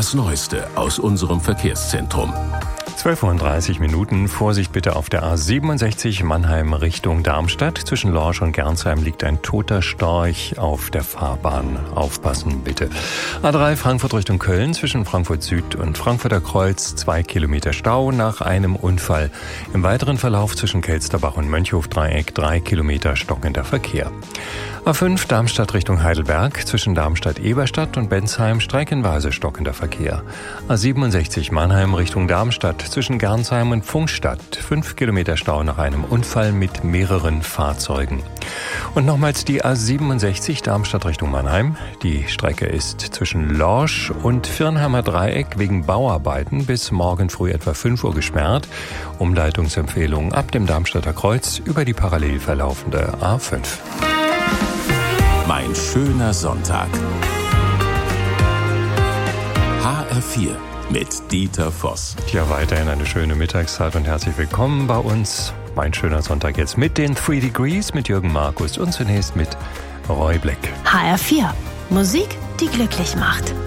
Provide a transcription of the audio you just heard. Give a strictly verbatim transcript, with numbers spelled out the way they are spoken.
Das Neueste aus unserem Verkehrszentrum. zwölf Uhr dreißig Minuten. Vorsicht bitte auf der A siebenundsechzig Mannheim Richtung Darmstadt. Zwischen Lorsch und Gernsheim liegt ein toter Storch auf der Fahrbahn. Aufpassen bitte. A drei Frankfurt Richtung Köln. Zwischen Frankfurt Süd und Frankfurter Kreuz zwei Kilometer Stau nach einem Unfall. Im weiteren Verlauf zwischen Kelsterbach und Mönchhof-Dreieck drei Kilometer stockender Verkehr. A fünf Darmstadt Richtung Heidelberg. Zwischen Darmstadt-Eberstadt und Bensheim streckenweise stockender Verkehr. A siebenundsechzig Mannheim Richtung Darmstadt. Zwischen Gernsheim und Pfungstadt fünf Kilometer Stau nach einem Unfall mit mehreren Fahrzeugen. Und nochmals die A siebenundsechzig Darmstadt Richtung Mannheim. Die Strecke ist zwischen Lorsch und Firnheimer Dreieck wegen Bauarbeiten bis morgen früh etwa fünf Uhr gesperrt. Umleitungsempfehlung ab dem Darmstadter Kreuz über die parallel verlaufende A fünf. Mein schöner Sonntag. H R vier mit Dieter Voss. Ja, weiterhin eine schöne Mittagszeit und herzlich willkommen bei uns. Mein schöner Sonntag jetzt mit den Three Degrees, mit Jürgen Markus und zunächst mit Roy Black. H R vier. Musik, die glücklich macht.